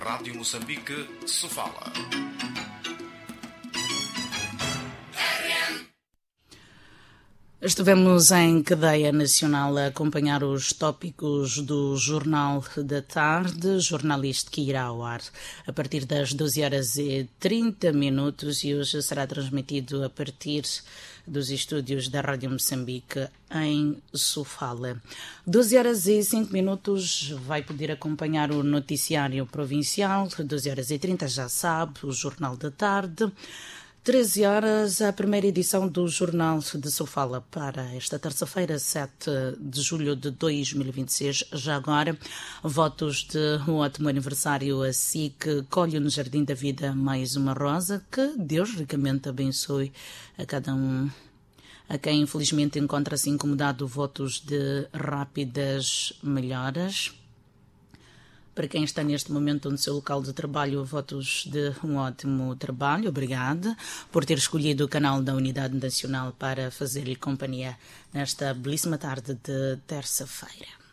Rádio Moçambique, Sofala. Estivemos em cadeia nacional a acompanhar os tópicos do Jornal da Tarde, jornalista que irá ao ar a partir das 12h30 e hoje será transmitido a partir dos estúdios da Rádio Moçambique em Sofala. 12h05 vai poder acompanhar o noticiário provincial, 12h30 já sabe, o Jornal da Tarde. 13 horas, a primeira edição do Jornal de Sofala para esta terça-feira, 7 de julho de 2026. Já agora, votos de um ótimo aniversário a si que colhe no Jardim da Vida mais uma rosa. Que Deus ricamente abençoe a cada um. A quem infelizmente encontra-se incomodado, votos de rápidas melhoras. Para quem está neste momento no seu local de trabalho, votos de um ótimo trabalho. Obrigada por ter escolhido o canal da Unidade Nacional para fazer-lhe companhia nesta belíssima tarde de terça-feira.